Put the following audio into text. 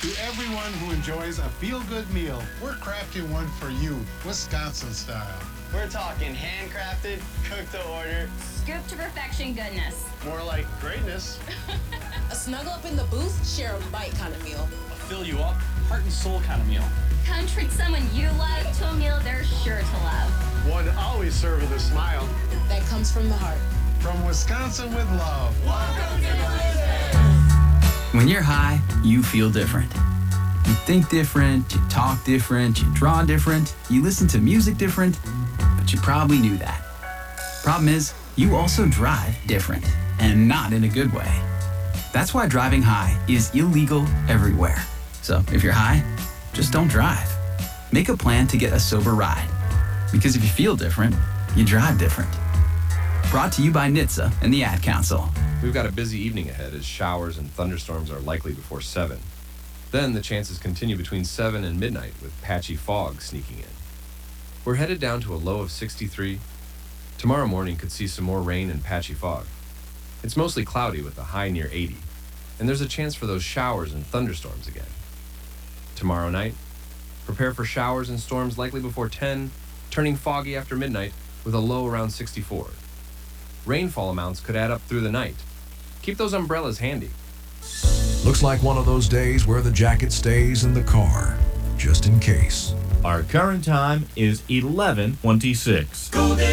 To everyone who enjoys a feel-good meal, we're crafting one for you, Wisconsin style. We're talking handcrafted, cooked to order. Scoop to perfection goodness. More like greatness. A snuggle up in the booth, share a bite kind of meal. A fill you up, heart and soul kind of meal. Come treat someone you love to a meal they're sure to love. One always served with a smile. That comes from the heart. From Wisconsin with love. Welcome to Wisconsin! When you're high, you feel different. You think different, you talk different, you draw different, you listen to music different, but you probably knew that. Problem is, you also drive different, and not in a good way. That's why driving high is illegal everywhere. So if you're high, just don't drive. Make a plan to get a sober ride. Because if you feel different, you drive different. Brought to you by NHTSA and the Ad Council. We've got a busy evening ahead as showers and thunderstorms are likely before 7. Then the chances continue between 7 and midnight with patchy fog sneaking in. We're headed down to a low of 63. Tomorrow morning could see some more rain and patchy fog. It's mostly cloudy with a high near 80, and there's a chance for those showers and thunderstorms again. Tomorrow night, prepare for showers and storms likely before 10, turning foggy after midnight with a low around 64. Rainfall amounts could add up through the night. Keep those umbrellas handy. Looks like one of those days where the jacket stays in the car, just in case. Our current time is 11:26.